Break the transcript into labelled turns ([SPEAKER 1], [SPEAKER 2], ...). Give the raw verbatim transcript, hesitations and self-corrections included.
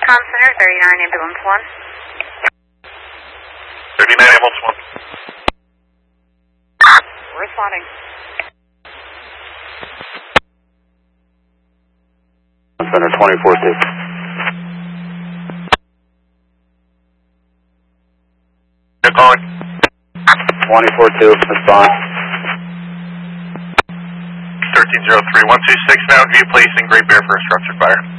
[SPEAKER 1] Com Center, thirty-nine ambulance one.
[SPEAKER 2] thirty-nine ambulance one.
[SPEAKER 1] Responding.
[SPEAKER 3] Center twenty-four two.
[SPEAKER 2] You're calling.
[SPEAKER 3] twenty-four two, respond.
[SPEAKER 2] thirteen zero three one two six, Mountain View, placing Great Bear for a structured fire.